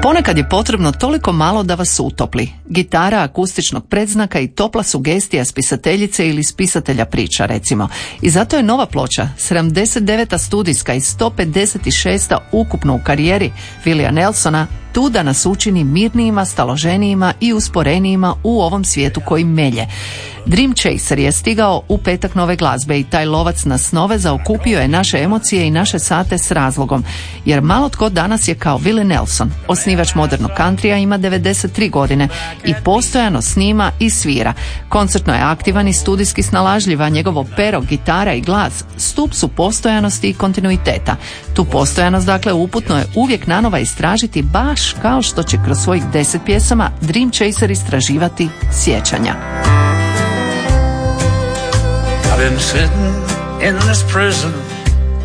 Ponekad je potrebno toliko malo da vas utopli. Gitara akustičnog predznaka i topla sugestija spisateljice ili spisatelja priča, recimo. I zato je nova ploča, 79. studijska i 156. ukupno u karijeri Willija Nelsona, tu da nas učini mirnijima, staloženijima i usporenijima u ovom svijetu koji melje. Dream Chaser je stigao u petak nove glazbe i taj lovac na snove zaokupio je naše emocije i naše sate s razlogom, jer malo tko danas je kao Willie Nelson. Osnivač modernog countrya, ima 93 godine i postojano snima i svira. Koncertno je aktivan i studijski snalažljiv, a njegovo pero, gitara i glas stup su postojanosti i kontinuiteta. Tu postojanost, dakle, uputno je uvijek nanova istražiti, baš kao što će kroz svojih 10 pjesama Dream Chaser istraživati sjećanja. I've been sitting in this prison